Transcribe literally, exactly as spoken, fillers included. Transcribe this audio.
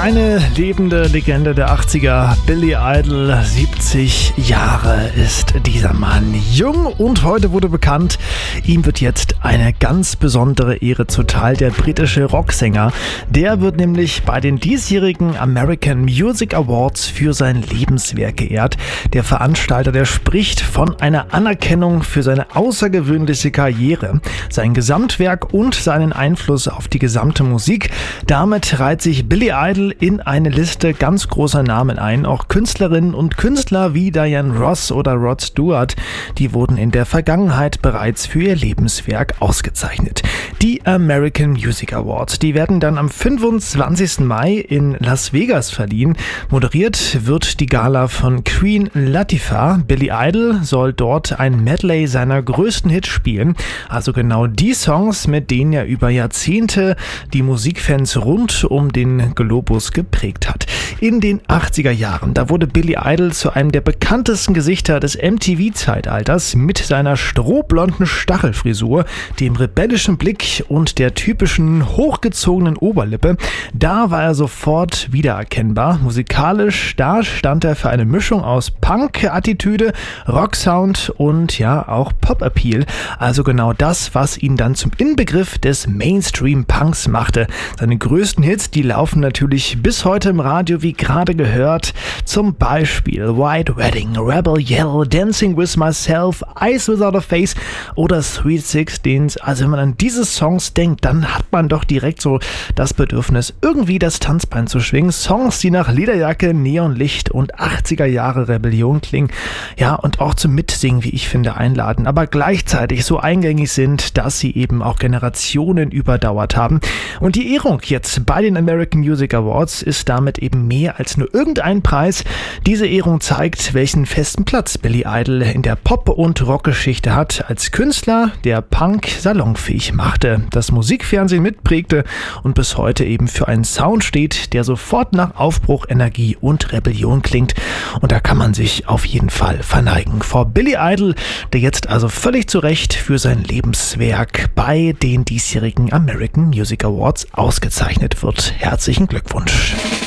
Eine lebende Legende der achtziger, Billy Idol, siebzig Jahre ist dieser Mann jung und heute wurde bekannt, ihm wird jetzt eine ganz besondere Ehre zuteil. Der britische Rocksänger, der wird nämlich bei den diesjährigen American Music Awards für sein Lebenswerk geehrt. Der Veranstalter, der spricht von einer Anerkennung für seine außergewöhnliche Karriere, sein Gesamtwerk und seinen Einfluss auf die gesamte Musik. Damit reiht sich Billy Idol in eine Liste ganz großer Namen ein. Auch Künstlerinnen und Künstler wie Diana Ross oder Rod Stewart, die wurden in der Vergangenheit bereits für ihr Lebenswerk ausgezeichnet. Die American Music Awards, die werden dann am fünfundzwanzigsten Mai in Las Vegas verliehen. Moderiert wird die Gala von Queen Latifah. Billy Idol soll dort ein Medley seiner größten Hits spielen. Also genau die Songs, mit denen er über Jahrzehnte die Musikfans rund um den Globus geprägt hat. In den achtziger Jahren, da wurde Billy Idol zu einem der bekanntesten Gesichter des M T V-Zeitalters mit seiner strohblonden Stachelfrisur, dem rebellischen Blick und der typischen hochgezogenen Oberlippe. Da war er sofort wiedererkennbar. Musikalisch, da stand er für eine Mischung aus Punk-Attitüde, Rocksound und ja auch Pop-Appeal. Also genau das, was ihn dann zum Inbegriff des Mainstream-Punks machte. Seine größten Hits, die laufen natürlich bis heute im Radio, wie gerade gehört. Zum Beispiel White Wedding, Rebel Yell, Dancing with Myself, Eyes Without a Face oder Sweet Sixteen. Also wenn man an diese Songs denkt, dann hat man doch direkt so das Bedürfnis, irgendwie das Tanzbein zu schwingen. Songs, die nach Lederjacke, Neonlicht und achtziger Jahre Rebellion klingen. Ja, und auch zum Mitsingen, wie ich finde, einladen, aber gleichzeitig so eingängig sind, dass sie eben auch Generationen überdauert haben. Und die Ehrung jetzt bei den American Music Awards ist damit eben mehr als nur irgendein Preis. Diese Ehrung zeigt, welchen festen Platz Billy Idol in der Pop- und Rockgeschichte hat, als Künstler, der Punk salonfähig machte, das Musikfernsehen mitprägte und bis heute eben für einen Sound steht, der sofort nach Aufbruch, Energie und Rebellion klingt. Und da kann man sich auf jeden Fall verneigen vor Billy Idol, der jetzt also völlig zu Recht für sein Lebenswerk bei den diesjährigen American Music Awards ausgezeichnet wird. Herzlichen Glückwunsch.